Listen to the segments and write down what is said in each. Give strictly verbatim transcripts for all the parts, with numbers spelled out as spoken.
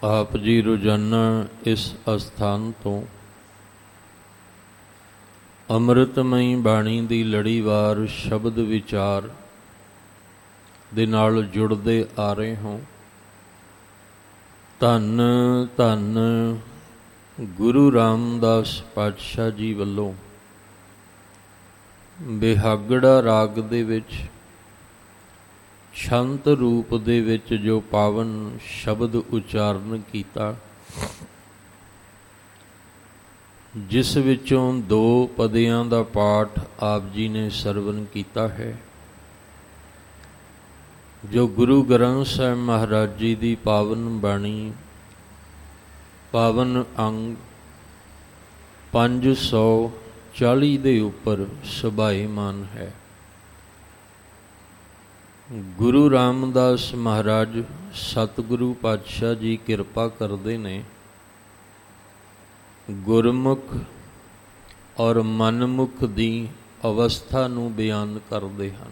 ਆਪ ਜੀ ਰੋਜ਼ਾਨਾ ਇਸ ਅਸਥਾਨ ਤੋਂ ਅੰਮ੍ਰਿਤਮਈ ਬਾਣੀ ਦੀ ਲੜੀਵਾਰ ਸ਼ਬਦ ਵਿਚਾਰ ਦੇ ਨਾਲ ਜੁੜਦੇ ਆ ਰਹੇ ਹੋ। ਧੰਨ ਧੰਨ ਗੁਰੂ ਰਾਮਦਾਸ ਪਾਤਸ਼ਾਹ ਜੀ ਵੱਲੋਂ ਬਿਹਾਗੜਾ ਰਾਗ ਦੇ ਵਿੱਚ ਛੰਤ ਰੂਪ ਦੇ ਵਿੱਚ ਜੋ ਪਾਵਨ ਸ਼ਬਦ ਉਚਾਰਨ ਕੀਤਾ, ਜਿਸ ਵਿੱਚੋਂ ਦੋ ਪਦਿਆਂ ਦਾ ਪਾਠ ਆਪ ਜੀ ਨੇ ਸਰਵਨ ਕੀਤਾ ਹੈ, ਜੋ ਗੁਰੂ ਗ੍ਰੰਥ ਸਾਹਿਬ ਮਹਾਰਾਜ ਜੀ ਦੀ ਪਾਵਨ ਬਾਣੀ ਪਾਵਨ ਅੰਗ ਪੰਜ ਸੌ ਚਾਲੀ ਦੇ ਉੱਪਰ ਸੁਭਾਏਮਾਨ ਹੈ। ਗੁਰੂ ਰਾਮਦਾਸ ਮਹਾਰਾਜ ਸਤਿਗੁਰੂ ਪਾਤਸ਼ਾਹ ਜੀ ਕਿਰਪਾ ਕਰਦੇ ਨੇ, ਗੁਰਮੁਖ ਔਰ ਮਨਮੁਖ ਦੀ ਅਵਸਥਾ ਨੂੰ ਬਿਆਨ ਕਰਦੇ ਹਨ।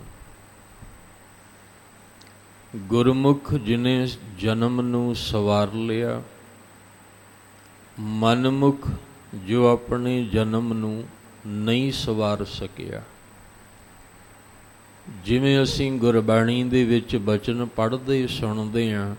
ਗੁਰਮੁਖ ਜਿਨੇ ਜਨਮ ਨੂੰ ਸਵਾਰ ਲਿਆ, ਮਨਮੁਖ ਜੋ ਆਪਣੇ ਜਨਮ ਨੂੰ ਨਹੀਂ ਸਵਾਰ ਸਕਿਆ। ਜਿਵੇਂ ਅਸੀਂ ਗੁਰਬਾਣੀ ਦੇ ਵਿੱਚ ਬਚਨ ਪੜ੍ਹਦੇ ਸੁਣਦੇ ਹਾਂ,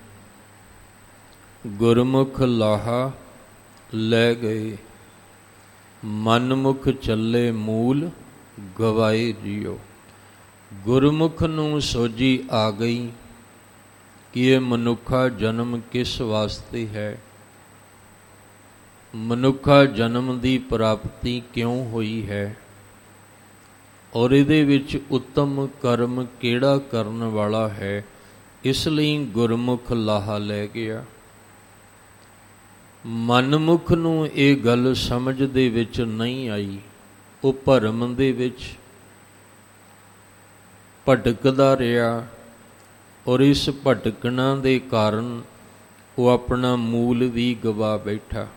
ਗੁਰਮੁਖ ਲਾਹਾ ਲੈ ਗਏ, ਮਨਮੁਖ ਚੱਲੇ ਮੂਲ ਗਵਾਏ ਜੀਓ। ਗੁਰਮੁਖ ਨੂੰ ਸੋਝੀ ਆ ਗਈ ਕਿ ਇਹ ਮਨੁੱਖਾ ਜਨਮ ਕਿਸ ਵਾਸਤੇ ਹੈ, ਮਨੁੱਖਾ ਜਨਮ ਦੀ ਪ੍ਰਾਪਤੀ ਕਿਉਂ ਹੋਈ ਹੈ, ਔਰ ਇਹਦੇ ਵਿੱਚ ਉੱਤਮ ਕਰਮ ਕਿਹੜਾ ਕਰਨ ਵਾਲਾ ਹੈ। ਇਸ ਲਈ ਗੁਰਮੁਖ ਲਾਹਾ ਲੈ ਗਿਆ। ਮਨਮੁਖ ਨੂੰ ਇਹ ਗੱਲ ਸਮਝ ਦੇ ਵਿੱਚ ਨਹੀਂ ਆਈ, ਉਹ ਭਰਮ ਦੇ ਵਿੱਚ ਭਟਕਦਾ ਰਿਹਾ, ਔਰ ਇਸ ਭਟਕਣਾ ਦੇ ਕਾਰਨ ਉਹ ਆਪਣਾ ਮੂਲ ਵੀ ਗਵਾ ਬੈਠਾ,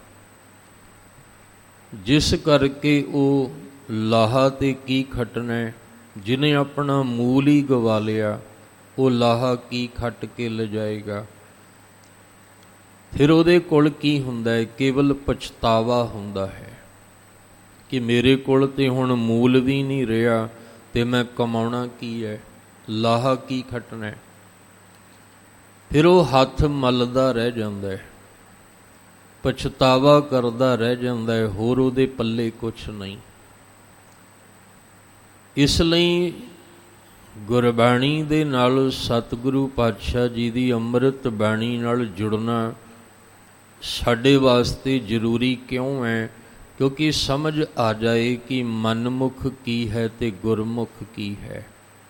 ਜਿਸ ਕਰਕੇ ਉਹ ਲਾਹਾ ਤੇ ਕੀ ਖੱਟਣਾ, ਜਿਹਨੇ ਆਪਣਾ ਮੂਲ ਹੀ ਗਵਾ ਲਿਆ, ਉਹ ਲਾਹਾ ਕੀ ਖੱਟ ਕੇ ਲਿਜਾਏਗਾ। ਫਿਰ ਉਹਦੇ ਕੋਲ ਕੀ ਹੁੰਦਾ ਹੈ, ਕੇਵਲ ਪਛਤਾਵਾ ਹੁੰਦਾ ਹੈ ਕਿ ਮੇਰੇ ਕੋਲ ਤੇ ਹੁਣ ਮੂਲ ਵੀ ਨਹੀਂ ਰਿਹਾ ਤੇ ਮੈਂ ਕਮਾਉਣਾ ਕੀ ਹੈ, ਲਾਹਾ ਕੀ ਖੱਟਣਾ। ਫਿਰ ਉਹ ਹੱਥ ਮਲਦਾ ਰਹਿ ਜਾਂਦਾ ਹੈ, ਪਛਤਾਵਾ ਕਰਦਾ ਰਹਿ ਜਾਂਦਾ ਹੈ, ਹੋਰ ਉਹਦੇ ਪੱਲੇ ਕੁਛ ਨਹੀਂ। ਇਸ ਲਈ ਗੁਰਬਾਣੀ ਦੇ ਨਾਲ ਸਤਿਗੁਰੂ ਪਾਤਸ਼ਾਹ ਜੀ ਦੀ ਅੰਮ੍ਰਿਤ ਬਾਣੀ ਨਾਲ ਜੁੜਨਾ ਸਾਡੇ ਵਾਸਤੇ ਜ਼ਰੂਰੀ ਕਿਉਂ ਹੈ? ਕਿਉਂਕਿ ਸਮਝ ਆ ਜਾਏ ਕਿ ਮਨਮੁਖ ਕੀ ਹੈ ਤੇ ਗੁਰਮੁਖ ਕੀ ਹੈ।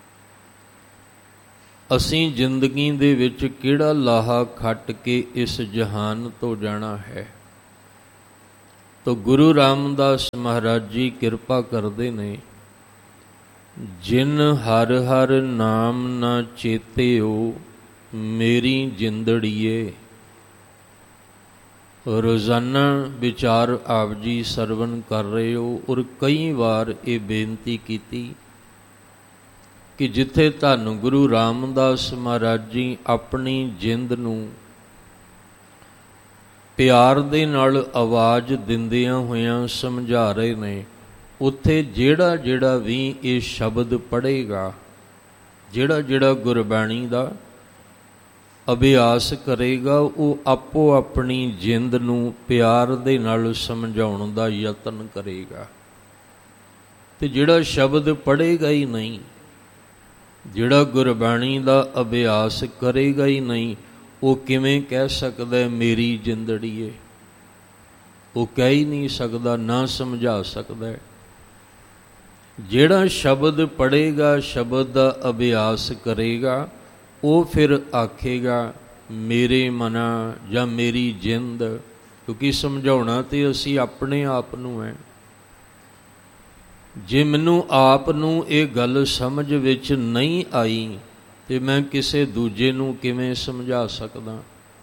ਅਸੀਂ ਜ਼ਿੰਦਗੀ ਦੇ ਵਿੱਚ ਕਿਹੜਾ ਲਾਹਾ ਖੱਟ ਕੇ ਇਸ ਜਹਾਨ ਤੋਂ ਜਾਣਾ ਹੈ। ਤਾਂ ਗੁਰੂ ਰਾਮਦਾਸ ਮਹਾਰਾਜ ਜੀ ਕਿਰਪਾ ਕਰਦੇ ਨੇ, ਜਿਨ ਹਰ ਹਰ ਨਾਮ ਨਾ ਚੇਤਿਓ ਮੇਰੀ ਜਿੰਦੜੀਏ। ਰੋਜ਼ਾਨਾ ਵਿਚਾਰ ਆਪ ਜੀ ਸਰਵਨ ਕਰ ਰਹੇ ਹੋ, ਔਰ ਕਈ ਵਾਰ ਇਹ ਬੇਨਤੀ ਕੀਤੀ ਕਿ ਜਿੱਥੇ ਧੰਨ ਗੁਰੂ ਰਾਮਦਾਸ ਮਹਾਰਾਜ ਜੀ ਆਪਣੀ ਜਿੰਦ ਨੂੰ ਪਿਆਰ ਦੇ ਨਾਲ ਆਵਾਜ਼ ਦਿੰਦਿਆਂ ਹੋਇਆਂ ਸਮਝਾ ਰਹੇ ਨੇ, ਉੱਥੇ ਜਿਹੜਾ ਜਿਹੜਾ ਵੀ ਇਹ ਸ਼ਬਦ ਪੜ੍ਹੇਗਾ, ਜਿਹੜਾ ਜਿਹੜਾ ਗੁਰਬਾਣੀ ਦਾ ਅਭਿਆਸ ਕਰੇਗਾ, ਉਹ ਆਪੋ ਆਪਣੀ ਜਿੰਦ ਨੂੰ ਪਿਆਰ ਦੇ ਨਾਲ ਸਮਝਾਉਣ ਦਾ ਯਤਨ ਕਰੇਗਾ। ਤੇ ਜਿਹੜਾ ਸ਼ਬਦ ਪੜ੍ਹੇਗਾ ਹੀ ਨਹੀਂ, ਜਿਹੜਾ ਗੁਰਬਾਣੀ ਦਾ ਅਭਿਆਸ ਕਰੇਗਾ ਹੀ ਨਹੀਂ, ਉਹ ਕਿਵੇਂ ਕਹਿ ਸਕਦਾ ਮੇਰੀ ਜਿੰਦੜੀਏ? ਉਹ ਕਹਿ ਹੀ ਨਹੀਂ ਸਕਦਾ, ਨਾ ਸਮਝਾ ਸਕਦਾ। ਜਿਹੜਾ ਸ਼ਬਦ ਪੜ੍ਹੇਗਾ, ਸ਼ਬਦ ਦਾ ਅਭਿਆਸ ਕਰੇਗਾ, ਉਹ ਫਿਰ ਆਖੇਗਾ ਮੇਰੇ ਮਨਾ ਜਾਂ ਮੇਰੀ ਜਿੰਦ, ਕਿਉਂਕਿ ਸਮਝਾਉਣਾ ਤੇ ਅਸੀਂ ਆਪਣੇ ਆਪ ਨੂੰ ਹੈ। ਜੇ ਮੈਨੂੰ ਆਪ ਨੂੰ ਇਹ ਗੱਲ ਸਮਝ ਵਿੱਚ ਨਹੀਂ ਆਈ ਤੇ ਮੈਂ ਕਿਸੇ ਦੂਜੇ ਨੂੰ ਕਿਵੇਂ ਸਮਝਾ ਸਕਦਾ?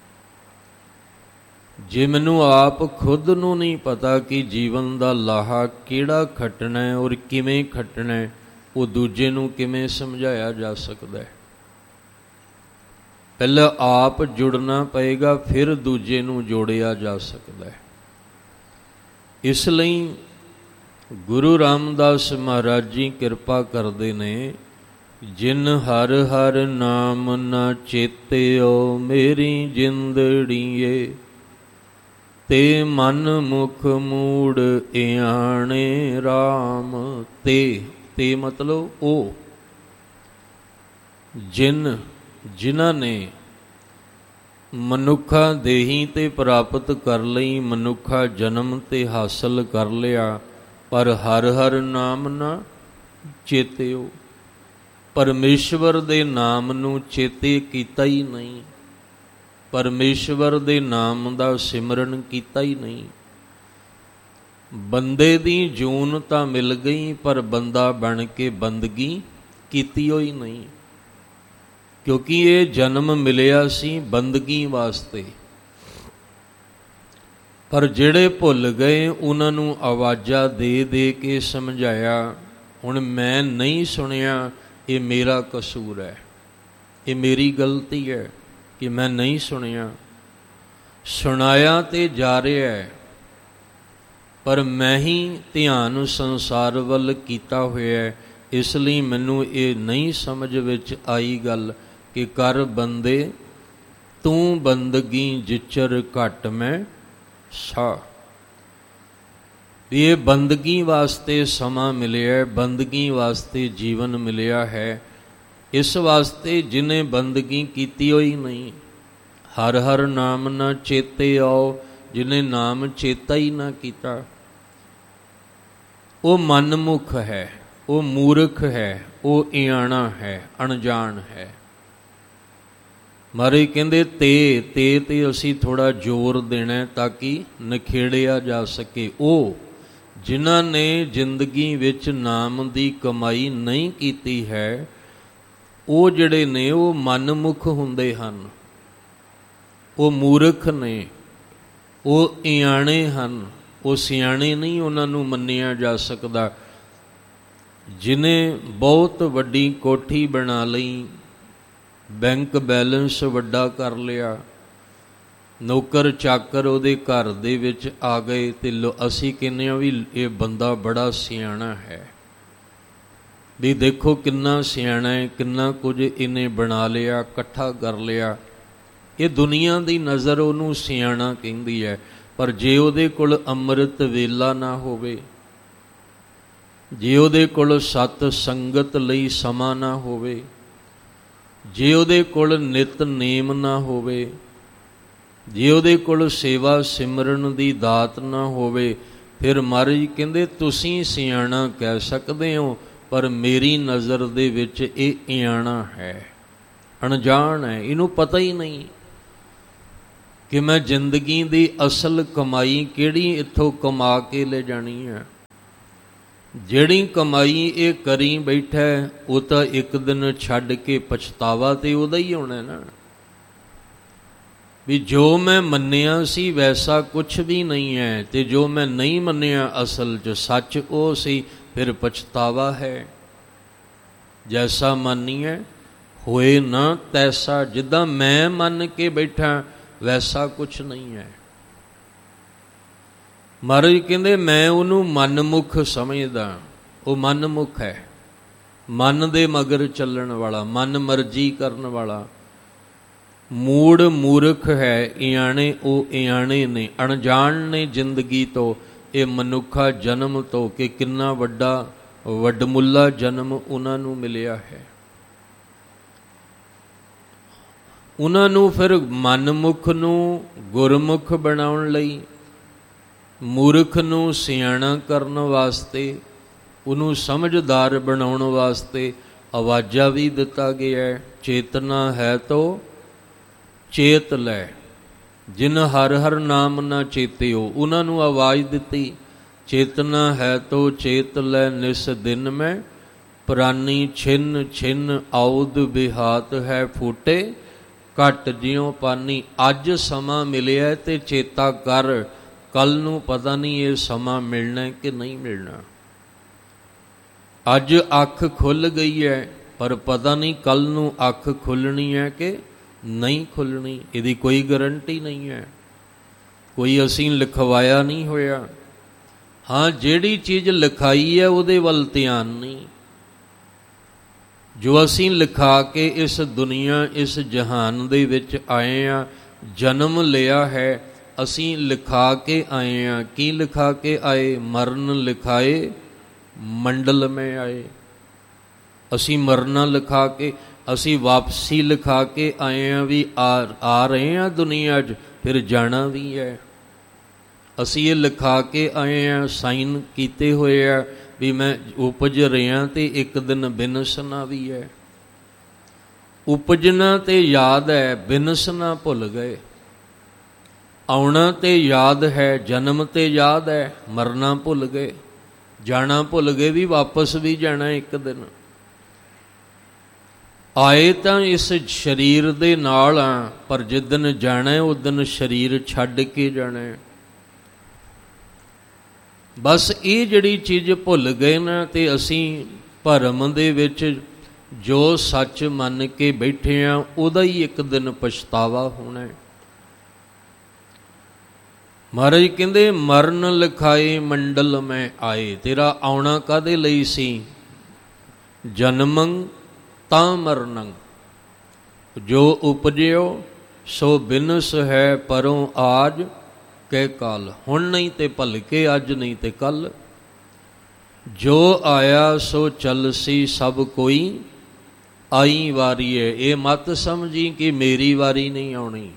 ਜੇ ਮੈਨੂੰ ਆਪ ਖੁਦ ਨੂੰ ਨਹੀਂ ਪਤਾ ਕਿ ਜੀਵਨ ਦਾ ਲਾਹਾ ਕਿਹੜਾ ਖੱਟਣਾ ਹੈ ਔਰ ਕਿਵੇਂ ਖੱਟਣਾ ਹੈ, ਉਹ ਦੂਜੇ ਨੂੰ ਕਿਵੇਂ ਸਮਝਾਇਆ ਜਾ ਸਕਦਾ ਹੈ? ਪਹਿਲਾਂ ਆਪ ਜੁੜਨਾ ਪਏਗਾ, ਫਿਰ ਦੂਜੇ ਨੂੰ ਜੋੜਿਆ ਜਾ ਸਕਦਾ ਹੈ। ਇਸ ਲਈ ਗੁਰੂ ਰਾਮਦਾਸ ਮਹਾਰਾਜ ਜੀ ਕਿਰਪਾ ਕਰਦੇ ਨੇ, ਜਿਨ ਹਰ ਹਰ ਨਾਮ ਨਾ ਚੇਤਿਓ ਮੇਰੀ ਜਿੰਦੜੀਏ, ਤੇ ਮਨ ਮੁਖ ਮੂੜ ਇਆਣੇ ਰਾਮ। ਤੇ ਤੇ ਮਤਲਬ ਉਹ ਜਿਨ ਜਿਨ੍ਹਾਂ ਨੇ ਮਨੁੱਖਾ ਦੇਹੀ ਤੇ ਪ੍ਰਾਪਤ ਕਰ ਲਈ, ਮਨੁੱਖਾ ਜਨਮ ਤੇ ਹਾਸਲ ਕਰ ਲਿਆ, ਪਰ ਹਰ ਹਰ ਨਾਮ ਨਾ ਚੇਤਿਓ, ਪਰਮੇਸ਼ਵਰ ਦੇ ਨਾਮ ਨੂੰ ਚੇਤੇ ਕੀਤਾ ਹੀ ਨਹੀਂ, ਪਰਮੇਸ਼ਵਰ ਦੇ ਨਾਮ ਦਾ ਸਿਮਰਨ ਕੀਤਾ ਹੀ ਨਹੀਂ। ਬੰਦੇ ਦੀ ਜੂਨ ਤਾਂ ਮਿਲ ਗਈ, ਪਰ ਬੰਦਾ ਬਣ ਕੇ ਬੰਦਗੀ ਕੀਤੀ ਹੋਈ ਨਹੀਂ, ਕਿਉਂਕਿ ਇਹ ਜਨਮ ਮਿਲਿਆ ਸੀ ਬੰਦਗੀ ਵਾਸਤੇ। ਪਰ ਜਿਹੜੇ ਭੁੱਲ ਗਏ ਉਹਨਾਂ ਨੂੰ ਆਵਾਜ਼ਾਂ ਦੇ ਦੇ ਕੇ ਸਮਝਾਇਆ, ਹੁਣ ਮੈਂ ਨਹੀਂ ਸੁਣਿਆ, ਇਹ ਮੇਰਾ ਕਸੂਰ ਹੈ, ਇਹ ਮੇਰੀ ਗਲਤੀ ਹੈ ਕਿ ਮੈਂ ਨਹੀਂ ਸੁਣਿਆ। ਸੁਣਾਇਆ ਤੇ ਜਾ ਰਿਹਾ ਹੈ, ਪਰ ਮੈਂ ਹੀ ਧਿਆਨ ਸੰਸਾਰ ਵੱਲ ਕੀਤਾ ਹੋਇਆ ਹੈ, ਇਸ ਲਈ ਮੈਨੂੰ ਇਹ ਨਹੀਂ ਸਮਝ ਵਿੱਚ ਆਈ ਗੱਲ ਕਿ ਕਰ ਬੰਦੇ ਤੂੰ ਬੰਦਗੀ ਜਿਚਰ ਘਟ ਮੈਂ ਸਾ। ਇਹ ਬੰਦਗੀ ਵਾਸਤੇ ਸਮਾਂ ਮਿਲਿਆ, ਬੰਦਗੀ ਵਾਸਤੇ ਜੀਵਨ ਮਿਲਿਆ ਹੈ, ਇਸ ਵਾਸਤੇ ਜਿਹਨੇ ਬੰਦਗੀ ਕੀਤੀ ਹੋਈ ਨਹੀਂ। ਹਰ ਹਰ ਨਾਮ ਨਾ ਚੇਤੇ ਆਓ, ਜਿਹਨੇ ਨਾਮ ਚੇਤਾ ਹੀ ਨਾ ਕੀਤਾ, ਉਹ ਮਨਮੁਖ ਹੈ, ਉਹ ਮੂਰਖ ਹੈ, ਉਹ ਇਆਣਾ ਹੈ, ਅਣਜਾਣ ਹੈ। ਮਹਾਰਾਜ ਕਹਿੰਦੇ ਤੇ ਤੇ ਤੇ ਅਸੀਂ ਥੋੜਾ ਜ਼ੋਰ ਦੇਣਾ ਤਾਂ ਕਿ ਨਿਖੇੜਿਆ ਜਾ ਸਕੇ। ਉਹ ਜਿਨ੍ਹਾਂ ਨੇ ਜ਼ਿੰਦਗੀ ਵਿੱਚ ਨਾਮ ਦੀ ਕਮਾਈ ਨਹੀਂ ਕੀਤੀ ਹੈ, ਉਹ ਜਿਹੜੇ ਨੇ ਉਹ ਮਨਮੁਖ ਹੁੰਦੇ ਹਨ, ਉਹ ਮੂਰਖ ਨੇ, ਉਹ ਇਆਣੇ ਹਨ, ਉਹ ਸਿਆਣੇ ਨਹੀਂ, ਉਹਨਾਂ ਨੂੰ ਮੰਨਿਆ ਜਾ ਸਕਦਾ। ਜਿਹਨੇ ਬਹੁਤ ਵੱਡੀ ਕੋਠੀ ਬਣਾ ਲਈ, ਬੈਂਕ ਬੈਲੈਂਸ ਵੱਡਾ ਕਰ ਲਿਆ, ਨੌਕਰ ਚਾਕਰ ਉਹਦੇ ਘਰ ਦੇ ਵਿੱਚ ਆ ਗਏ, ਤੇ ਅਸੀਂ ਕਹਿੰਦੇ ਹਾਂ ਵੀ ਇਹ ਬੰਦਾ ਬੜਾ ਸਿਆਣਾ ਹੈ, ਵੀ ਦੇਖੋ ਕਿੰਨਾ ਸਿਆਣਾ ਹੈ, ਕਿੰਨਾ ਕੁਝ ਇਹਨੇ ਬਣਾ ਲਿਆ, ਇਕੱਠਾ ਕਰ ਲਿਆ। ਇਹ ਦੁਨੀਆ ਦੀ ਨਜ਼ਰ ਉਹਨੂੰ ਸਿਆਣਾ ਕਹਿੰਦੀ ਹੈ, ਪਰ ਜੇ ਉਹਦੇ ਕੋਲ ਅੰਮ੍ਰਿਤ ਵੇਲਾ ਨਾ ਹੋਵੇ, ਜੇ ਉਹਦੇ ਕੋਲ ਸਤ ਸੰਗਤ ਲਈ ਸਮਾਂ ਨਾ ਹੋਵੇ, ਜੇ ਉਹਦੇ ਕੋਲ ਨਿਤ ਨੇਮ ਨਾ ਹੋਵੇ, ਜੇ ਉਹਦੇ ਕੋਲ ਸੇਵਾ ਸਿਮਰਨ ਦੀ ਦਾਤ ਨਾ ਹੋਵੇ, ਫਿਰ ਮਹਾਰਾਜ ਕਹਿੰਦੇ ਤੁਸੀਂ ਸਿਆਣਾ ਕਹਿ ਸਕਦੇ ਹੋ, ਪਰ ਮੇਰੀ ਨਜ਼ਰ ਦੇ ਵਿੱਚ ਇਹ ਇਆਣਾ ਹੈ, ਅਣਜਾਣ ਹੈ, ਇਹਨੂੰ ਪਤਾ ਹੀ ਨਹੀਂ ਕਿ ਮੈਂ ਜ਼ਿੰਦਗੀ ਦੀ ਅਸਲ ਕਮਾਈ ਕਿਹੜੀ ਇੱਥੋਂ ਕਮਾ ਕੇ ਲੈ ਜਾਣੀ ਹੈ। ਜਿਹੜੀ ਕਮਾਈ ਇਹ ਕਰੀ ਬੈਠਾ ਉਹ ਤਾਂ ਇੱਕ ਦਿਨ ਛੱਡ ਕੇ ਪਛਤਾਵਾ ਤੇ ਉਹਦਾ ਹੀ ਹੋਣਾ ਨਾ, ਵੀ ਜੋ ਮੈਂ ਮੰਨਿਆ ਸੀ ਵੈਸਾ ਕੁਛ ਵੀ ਨਹੀਂ ਹੈ, ਤੇ ਜੋ ਮੈਂ ਨਹੀਂ ਮੰਨਿਆ ਅਸਲ 'ਚ ਸੱਚ ਉਹ ਸੀ, ਫਿਰ ਪਛਤਾਵਾ ਹੈ। ਜੈਸਾ ਮੰਨੀਏ ਹੋਏ ਨਾ ਤੈਸਾ, ਜਿੱਦਾਂ ਮੈਂ ਮੰਨ ਕੇ ਬੈਠਾ ਵੈਸਾ ਕੁਛ ਨਹੀਂ ਹੈ। ਮਹਾਰਾਜ ਕਹਿੰਦੇ ਮੈਂ ਉਹਨੂੰ ਮਨਮੁਖ ਸਮਝਦਾ, ਉਹ ਮਨਮੁਖ ਹੈ, ਮਨ ਦੇ ਮਗਰ ਚੱਲਣ ਵਾਲਾ, ਮਨ ਮਰਜ਼ੀ ਕਰਨ ਵਾਲਾ, ਮੂੜ ਮੂਰਖ ਹੈ। ਇਆਣੇ ਉਹ ਇਆਣੇ ਨੇ, ਅਣਜਾਣ ਨੇ ਜ਼ਿੰਦਗੀ ਤੋਂ, ਇਹ ਮਨੁੱਖਾ ਜਨਮ ਤੋਂ, ਕਿ ਕਿੰਨਾ ਵੱਡਾ ਵੱਡਮੁੱਲਾ ਜਨਮ ਉਹਨਾਂ ਨੂੰ ਮਿਲਿਆ ਹੈ। ਉਹਨਾਂ ਨੂੰ ਫਿਰ ਮਨਮੁਖ ਨੂੰ ਗੁਰਮੁਖ ਬਣਾਉਣ ਲਈ, ਮੂਰਖ ਨੂੰ ਸਿਆਣਾ ਕਰਨ ਵਾਸਤੇ, ਉਹਨੂੰ ਸਮਝਦਾਰ ਬਣਾਉਣ ਵਾਸਤੇ ਆਵਾਜ਼ਾਂ ਵੀ ਦਿੱਤਾ ਗਿਆ। ਚੇਤਨਾ ਹੈ ਤੋ ਚੇਤ ਲੈ, ਜਿਨ ਹਰ ਹਰ ਨਾਮ ਨਾ ਚੇਤਿਓ, ਉਹਨਾਂ ਨੂੰ ਆਵਾਜ਼ ਦਿੱਤੀ, ਚੇਤਨਾ ਹੈ ਤੋ ਚੇਤ ਲੈ, ਨਿਸ ਦਿਨ ਮੈਂ ਪ੍ਰਾਨੀ ਛਿਨ ਛਿਨ ਆਉਦ ਬਿਹਾਤ ਹੈ ਫੂਟੇ, ਘਟ ਜਿਉ ਪਾਨੀ। ਅੱਜ ਸਮਾਂ ਮਿਲਿਆ ਤੇ ਚੇਤਾ ਕਰ, ਕੱਲ ਨੂੰ ਪਤਾ ਨਹੀਂ ਇਹ ਸਮਾਂ ਮਿਲਣਾ ਕਿ ਨਹੀਂ ਮਿਲਣਾ। ਅੱਜ ਅੱਖ ਖੁੱਲ ਗਈ ਹੈ, ਪਰ ਪਤਾ ਨਹੀਂ ਕੱਲ ਨੂੰ ਅੱਖ ਖੁੱਲਣੀ ਹੈ ਕਿ ਨਹੀਂ ਖੁੱਲਣੀ, ਇਹਦੀ ਕੋਈ ਗਰੰਟੀ ਨਹੀਂ ਹੈ, ਕੋਈ ਅਸੀਂ ਲਿਖਵਾਇਆ ਨਹੀਂ ਹੋਇਆ। ਹਾਂ, ਜਿਹੜੀ ਚੀਜ਼ ਲਿਖਾਈ ਹੈ ਉਹਦੇ ਵੱਲ ਧਿਆਨ ਨਹੀਂ। ਜੋ ਅਸੀਂ ਲਿਖਾ ਕੇ ਇਸ ਦੁਨੀਆ, ਇਸ ਜਹਾਨ ਦੇ ਵਿੱਚ ਆਏ ਹਾਂ, ਜਨਮ ਲਿਆ ਹੈ, ਅਸੀਂ ਲਿਖਾ ਕੇ ਆਏ ਹਾਂ। ਕੀ ਲਿਖਾ ਕੇ ਆਏ? ਮਰਨ ਲਿਖਾਏ ਮੰਡਲ ਮੈਂ ਆਏ। ਅਸੀਂ ਮਰਨਾ ਲਿਖਾ ਕੇ, ਅਸੀਂ ਵਾਪਸੀ ਲਿਖਾ ਕੇ ਆਏ ਹਾਂ ਵੀ ਆ ਆ ਰਹੇ ਹਾਂ ਦੁਨੀਆ 'ਚ, ਫਿਰ ਜਾਣਾ ਵੀ ਹੈ। ਅਸੀਂ ਇਹ ਲਿਖਾ ਕੇ ਆਏ ਹਾਂ, ਸਾਈਨ ਕੀਤੇ ਹੋਏ ਆ ਵੀ ਮੈਂ ਉਪਜ ਰਿਹਾ ਤੇ ਇੱਕ ਦਿਨ ਬਿਨਸਣਾ ਵੀ ਹੈ। ਉਪਜਣਾ ਤੇ ਯਾਦ ਹੈ, ਬਿਨਸਣਾ ਭੁੱਲ ਗਏ। ਆਉਣਾ ਤੇ ਯਾਦ ਹੈ, ਜਨਮ ਤੇ ਯਾਦ ਹੈ, ਮਰਨਾ ਭੁੱਲ ਗਏ। ਜਾਣਾ ਭੁੱਲ ਗਏ ਵੀ ਵਾਪਸ ਵੀ ਜਾਣਾ ਇੱਕ ਦਿਨ। ਆਏ ਤਾਂ ਇਸ ਸਰੀਰ ਦੇ ਨਾਲ ਆ, ਪਰ ਜਿੱਦਣ ਜਾਣਾ ਉਸ ਦਿਨ ਸਰੀਰ ਛੱਡ ਕੇ ਜਾਣਾ। ਬਸ ਇਹ ਜਿਹੜੀ ਚੀਜ਼ ਭੁੱਲ ਗਏ ਨਾ, ਤੇ ਅਸੀਂ ਭਰਮ ਦੇ ਵਿੱਚ ਜੋ ਸੱਚ ਮੰਨ ਕੇ ਬੈਠੇ ਆ, ਉਹਦਾ ਹੀ ਇੱਕ ਦਿਨ ਪਛਤਾਵਾ ਹੋਣਾ। ਮਹਾਰਾਜ ਕਹਿੰਦੇ ਮਰਨ ਲਿਖਾਏ ਮੰਡਲ ਮੈਂ ਆਏ। ਤੇਰਾ ਆਉਣਾ ਕਾਹਦੇ ਲਈ ਸੀ? ਜਨਮੰ ਤਾਂ ਮਰਨੰ, ਜੋ ਉਪਜਿਓ ਸੋ ਬਿਨਸ ਹੈ ਪਰੋਂ ਆਜ ਕਹਿ ਕਾਲ। ਹੁਣ ਨਹੀਂ ਤੇ ਭਲਕੇ, ਅੱਜ ਨਹੀਂ ਤੇ ਕੱਲ। ਜੋ ਆਇਆ ਸੋ ਚੱਲਸੀ ਸਭ ਕੋਈ, ਆਈ ਵਾਰੀ ਹੈ। ਇਹ ਮਤ ਸਮਝੀ ਕਿ ਮੇਰੀ ਵਾਰੀ ਨਹੀਂ ਆਉਣੀ,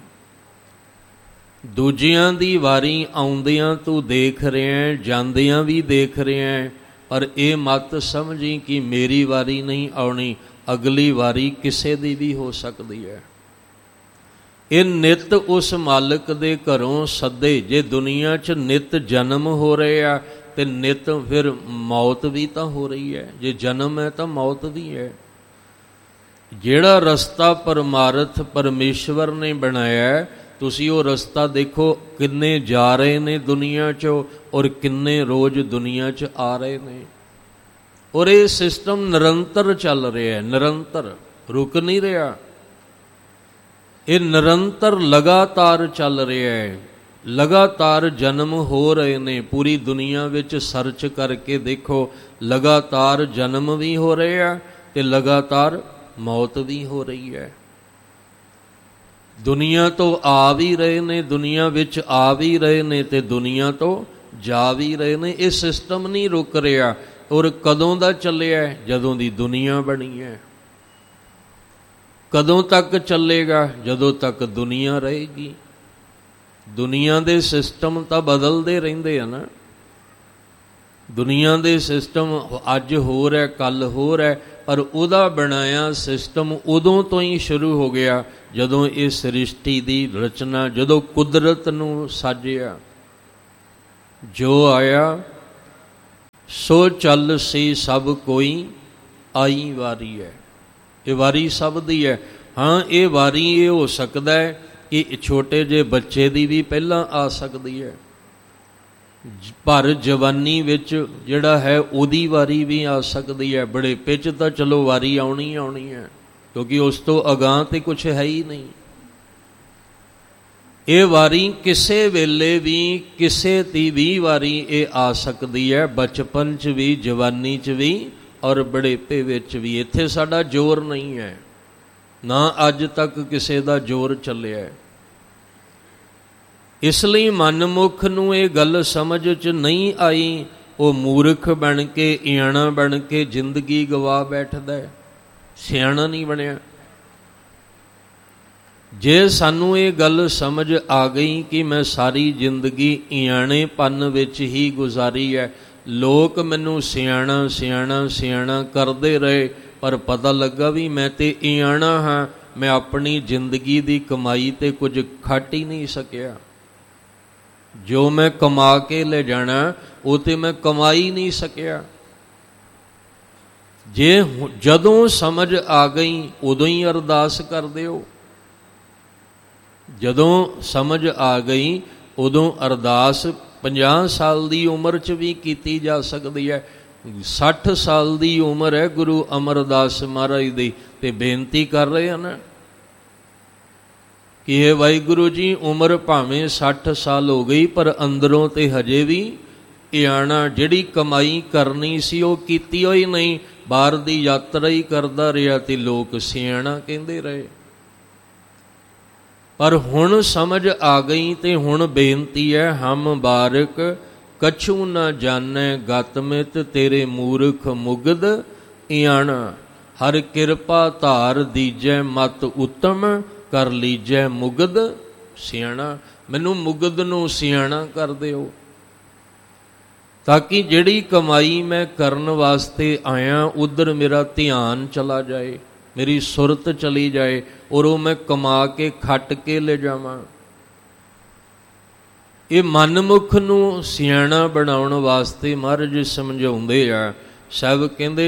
ਦੂਜਿਆਂ ਦੀ ਵਾਰੀ ਆਉਂਦਿਆਂ ਤੂੰ ਦੇਖ ਰਿਹਾ, ਜਾਂਦਿਆਂ ਵੀ ਦੇਖ ਰਿਹਾ, ਪਰ ਇਹ ਮਤ ਸਮਝੀ ਕਿ ਮੇਰੀ ਵਾਰੀ ਨਹੀਂ ਆਉਣੀ, ਅਗਲੀ ਵਾਰੀ ਕਿਸੇ ਦੀ ਵੀ ਹੋ ਸਕਦੀ ਹੈ। ਇਹ ਨਿਤ ਉਸ ਮਾਲਕ ਦੇ ਘਰੋਂ ਸੱਦੇ। ਜੇ ਦੁਨੀਆ 'ਚ ਨਿਤ ਜਨਮ ਹੋ ਰਹੇ ਆ ਤੇ ਨਿਤ ਫਿਰ ਮੌਤ ਵੀ ਤਾਂ ਹੋ ਰਹੀ ਹੈ। ਜੇ ਜਨਮ ਹੈ ਤਾਂ ਮੌਤ ਵੀ ਹੈ। ਜਿਹੜਾ ਰਸਤਾ ਪਰਮਾਰਥ ਪਰਮੇਸ਼ਵਰ ਨੇ ਬਣਾਇਆ, ਤੁਸੀਂ ਉਹ ਰਸਤਾ ਦੇਖੋ, ਕਿੰਨੇ ਜਾ ਰਹੇ ਨੇ ਦੁਨੀਆ 'ਚੋਂ ਔਰ ਕਿੰਨੇ ਰੋਜ਼ ਦੁਨੀਆ 'ਚ ਆ ਰਹੇ ਨੇ। ਔਰ ਇਹ ਸਿਸਟਮ ਨਿਰੰਤਰ ਚੱਲ ਰਿਹਾ ਹੈ, ਨਿਰੰਤਰ, ਰੁਕ ਨਹੀਂ ਰਿਹਾ। ਇਹ ਨਿਰੰਤਰ ਲਗਾਤਾਰ ਚੱਲ ਰਿਹਾ ਹੈ। ਲਗਾਤਾਰ ਜਨਮ ਹੋ ਰਹੇ ਨੇ। ਪੂਰੀ ਦੁਨੀਆ ਵਿੱਚ ਸਰਚ ਕਰਕੇ ਦੇਖੋ, ਲਗਾਤਾਰ ਜਨਮ ਵੀ ਹੋ ਰਹੇ ਆ ਤੇ ਲਗਾਤਾਰ ਮੌਤ ਵੀ ਹੋ ਰਹੀ ਹੈ। ਦੁਨੀਆ ਤੋਂ ਆ ਵੀ ਰਹੇ ਨੇ, ਦੁਨੀਆ ਵਿੱਚ ਆ ਵੀ ਰਹੇ ਨੇ ਤੇ ਦੁਨੀਆ ਤੋਂ ਜਾ ਵੀ ਰਹੇ ਨੇ। ਇਹ ਸਿਸਟਮ ਨਹੀਂ ਰੁਕ ਰਿਹਾ। ਔਰ ਕਦੋਂ ਦਾ ਚੱਲਿਆ? ਜਦੋਂ ਦੀ ਦੁਨੀਆ ਬਣੀ ਹੈ। ਕਦੋਂ ਤੱਕ ਚੱਲੇਗਾ? ਜਦੋਂ ਤੱਕ ਦੁਨੀਆ ਰਹੇਗੀ। ਦੁਨੀਆ ਦੇ ਸਿਸਟਮ ਤਾਂ ਬਦਲਦੇ ਰਹਿੰਦੇ ਆ ਨਾ। ਦੁਨੀਆ ਦੇ ਸਿਸਟਮ ਅੱਜ ਹੋਰ ਹੈ, ਕੱਲ ਹੋਰ ਹੈ, ਪਰ ਉਹਦਾ ਬਣਾਇਆ ਸਿਸਟਮ ਉਦੋਂ ਤੋਂ ਹੀ ਸ਼ੁਰੂ ਹੋ ਗਿਆ ਜਦੋਂ ਇਹ ਸ੍ਰਿਸ਼ਟੀ ਦੀ ਰਚਨਾ, ਜਦੋਂ ਕੁਦਰਤ ਨੂੰ ਸਾਜਿਆ। ਜੋ ਆਇਆ ਸੋ ਚੱਲ ਸੀ ਸਭ ਕੋਈ, ਆਈ ਵਾਰੀ ਹੈ। ਇਹ ਵਾਰੀ ਸਭ ਦੀ ਹੈ। ਹਾਂ, ਇਹ ਵਾਰੀ ਇਹ ਹੋ ਸਕਦਾ ਹੈ ਕਿ ਛੋਟੇ ਜਿਹੇ ਬੱਚੇ ਦੀ ਵੀ ਪਹਿਲਾਂ ਆ ਸਕਦੀ ਹੈ, ਪਰ ਜਵਾਨੀ ਵਿੱਚ ਜਿਹੜਾ ਹੈ ਉਹਦੀ ਵਾਰੀ ਵੀ ਆ ਸਕਦੀ ਹੈ। ਬੁਢੇਪੇ 'ਚ ਤਾਂ ਚਲੋ ਵਾਰੀ ਆਉਣੀ ਆਉਣੀ ਹੈ, ਕਿਉਂਕਿ ਉਸ ਤੋਂ ਅਗਾਂਹ ਤੇ ਕੁਛ ਹੈ ਹੀ ਨਹੀਂ। ਇਹ ਵਾਰੀ ਕਿਸੇ ਵੇਲੇ ਵੀ, ਕਿਸੇ ਦੀ ਵੀ ਵਾਰੀ ਇਹ ਆ ਸਕਦੀ ਹੈ, ਬਚਪਨ 'ਚ ਵੀ, ਜਵਾਨੀ 'ਚ ਵੀ ਔਰ ਬੁਢੇਪੇ ਵਿੱਚ ਵੀ। ਇੱਥੇ ਸਾਡਾ ਜ਼ੋਰ ਨਹੀਂ ਹੈ, ਨਾ ਅੱਜ ਤੱਕ ਕਿਸੇ ਦਾ ਜ਼ੋਰ ਚੱਲਿਆ। ਇਸ ਲਈ ਮਨਮੁੱਖ ਨੂੰ ਇਹ ਗੱਲ ਸਮਝ 'ਚ ਨਹੀਂ ਆਈ। ਉਹ ਮੂਰਖ ਬਣ ਕੇ, ਇਆਣਾ ਬਣ ਕੇ ਜ਼ਿੰਦਗੀ ਗਵਾ ਬੈਠਦਾ ਹੈ, ਸਿਆਣਾ ਨਹੀਂ ਬਣਿਆ। ਜੇ ਸਾਨੂੰ ਇਹ ਗੱਲ ਸਮਝ ਆ ਗਈ ਕਿ ਮੈਂ ਸਾਰੀ ਜ਼ਿੰਦਗੀ ਇਆਣੇਪਨ ਵਿੱਚ ਹੀ ਗੁਜ਼ਾਰੀ ਹੈ, ਲੋਕ ਮੈਨੂੰ ਸਿਆਣਾ ਸਿਆਣਾ ਸਿਆਣਾ ਕਰਦੇ ਰਹੇ, ਪਰ ਪਤਾ ਲੱਗਾ ਵੀ ਮੈਂ ਤੇ ਇਆਣਾ ਹਾਂ, ਮੈਂ ਆਪਣੀ ਜ਼ਿੰਦਗੀ ਦੀ ਕਮਾਈ ਤੇ ਕੁਝ ਖੱਟ ਹੀ ਨਹੀਂ ਸਕਿਆ। ਜੋ ਮੈਂ ਕਮਾ ਕੇ ਲੈ ਜਾਣਾ ਉਹ ਤੇ ਮੈਂ ਕਮਾ ਹੀ ਨਹੀਂ ਸਕਿਆ। ਜੇ ਜਦੋਂ ਸਮਝ ਆ ਗਈ ਉਦੋਂ ਹੀ ਅਰਦਾਸ ਕਰ ਦਿਓ। ਜਦੋਂ ਸਮਝ ਆ ਗਈ ਉਦੋਂ ਅਰਦਾਸ ਪੰਜਾਹ ਸਾਲ ਦੀ ਉਮਰ 'ਚ ਵੀ ਕੀਤੀ ਜਾ ਸਕਦੀ ਹੈ। ਸੱਠ ਸਾਲ ਦੀ ਉਮਰ ਹੈ ਗੁਰੂ ਅਮਰਦਾਸ ਮਹਾਰਾਜ ਦੀ, ਤੇ ਬੇਨਤੀ ਕਰ ਰਹੇ ਹਨ। ਕਿ ਇਹ ਵਾਹਿਗੁਰੂ ਜੀ ਉਮਰ ਭਾਵੇਂ ਸੱਠ ਸਾਲ ਹੋ ਗਈ ਪਰ ਅੰਦਰੋਂ ਤੇ ਹਜੇ ਵੀ ਇਆਣਾ, ਜਿਹੜੀ ਕਮਾਈ ਕਰਨੀ ਸੀ ਉਹ ਕੀਤੀ ਹੋਈ ਨਹੀਂ, ਬਾਹਰ ਦੀ ਯਾਤਰਾ ਹੀ ਕਰਦਾ ਰਿਹਾ ਤੇ ਲੋਕ ਸਿਆਣਾ ਕਹਿੰਦੇ ਰਹੇ। ਪਰ ਹੁਣ ਸਮਝ ਆ ਗਈ ਤੇ ਹੁਣ ਬੇਨਤੀ ਹੈ, ਹਮ ਬਾਰਕ ਕਛੂ ਨਾ ਜਾਣੈ ਗਤ ਮਿਤ ਤੇਰੇ ਮੂਰਖ ਮੁਗਧ ਇਆਣਾ। ਹਰ ਕਿਰਪਾ ਧਾਰ ਦੀਜੈ ਮਤ ਉਤਮ ਕਰ ਲੀਜੈ ਮੁਗਧ ਸਿਆਣਾ। ਮੈਨੂੰ ਮੁਗਧ ਨੂੰ ਸਿਆਣਾ ਕਰ ਦਿਓ ਤਾਂ ਕਿ ਜਿਹੜੀ ਕਮਾਈ ਮੈਂ ਕਰਨ ਵਾਸਤੇ ਆਇਆ ਉਧਰ ਮੇਰਾ ਧਿਆਨ ਚਲਾ ਜਾਏ, ਮੇਰੀ ਸੁਰਤ ਚਲੀ ਜਾਏ ਔਰ ਉਹ ਮੈਂ ਕਮਾ ਕੇ ਖੱਟ ਕੇ ਲੈ ਜਾਵਾਂ। ਇਹ ਮਨਮੁਖ ਨੂੰ ਸਿਆਣਾ ਬਣਾਉਣ ਵਾਸਤੇ ਮਹਾਰਾਜ ਸਮਝਾਉਂਦੇ ਆ। ਸਭ ਕਹਿੰਦੇ